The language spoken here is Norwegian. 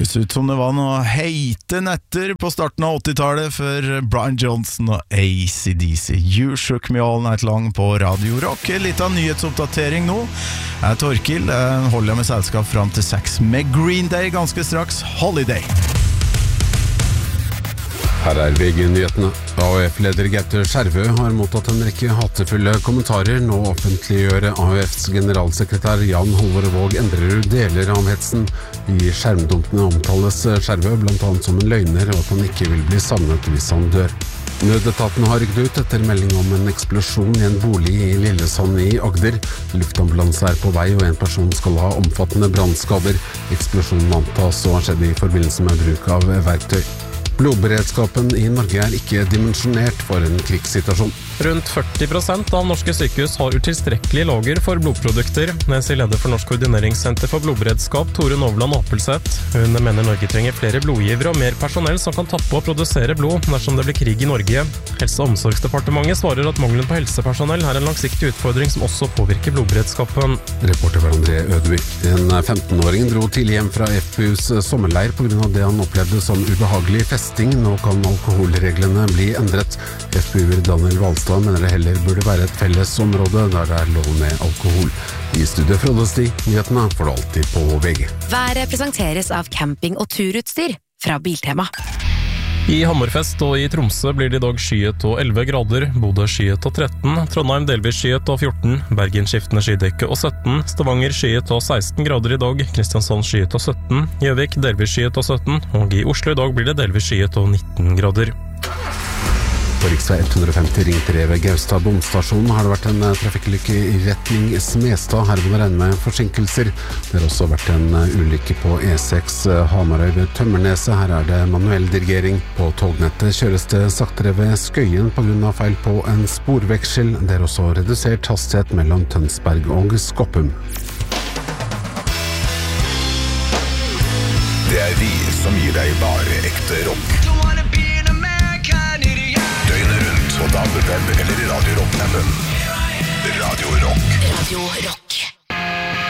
Hørtes ut som det var noe heite netter på starten av 80-tallet for Brian Johnson og AC/DC. You Shook Me All Night Long på Radio Rock. Litt av nyhetsoppdatering nå. Jeg Torkil, holder med selskap fram til 6 med Green Day ganske straks. Holiday. Her VG-nyhetene. AUF-leder Gaute Skjervø har mottatt en rekke hatefulle kommentarer. Nå offentliggjør AUFs generalsekretær Jan Halvor Våg Endrerud deler av hetsen. I skjermdumpene omtales Skjervø blant annet som en løgner, og at han ikke vil bli savnet hvis han dør. Nødetaten har rykket ut etter melding om en eksplosjon i en bolig i Lillesand i Agder. Luftambulanse på vei, og en person skal ha omfattende brannskader. Eksplosjonen antas å ha skjedd i forbindelse med bruk av verktøy. Blodberedskapen i Norge ikke dimensjonert for en krigssituasjon. Rundt 40% av norske sykehus har utilstrekkelige lager for blodprodukter. Det sier leder for Norsk koordineringssenter for blodberedskap, Tore Novland Apelseth. Hun mener Norge trenger flere blodgivere og mer personell som kan tappe og produsere blod dersom det blir krig i Norge. Helse- og omsorgsdepartementet svarer at mangelen på helsepersonell er en langsiktig utfordring som også påvirker blodberedskapen. Reporter var André Ødevik. En 15-åring dro tidlig hjem fra FPUs sommerleir på grunn av det han opplevde som ubehagelig festing. Nå kan alkoholreglene bli endret. FPU-er Daniel Valstad mener det heller burde være et felles område der det lov med alkohol. I studiet Frode Sti, nyhetene får du alltid på VG. Været presenteres av camping- og turutstyr fra Biltema. I Hammerfest og i Tromsø blir det i dag skyet og 11 grader, Bodø skyet og 13, Trondheim delvis skyet og 14, Bergen skiftende skydekke og 17, Stavanger skyet og 16 grader i dag, Kristiansand skyet og 17, Gjøvik delvis skyet og 17, og i Oslo i dag blir det delvis skyet og 19 grader. På riksvei 150 ring 3 ved Gaustad bomstasjonen har det vært en trafikkulykke i retning Smestad. Her må det regne med forsinkelser. Det har også vært en ulykke på E6 Hamarøy ved Tømmerneset. Her er det manuell dirigering. På tognettet kjøres det saktere ved Skøyen på grunn av feil på en sporveksel. Det er også redusert hastighet mellom Tønsberg og Skoppum. Det er vi som gir deg bare ekte rock. Døgnet rundt på DAB-web eller i Radio Rock-appen. Radio Rock. Radio Rock.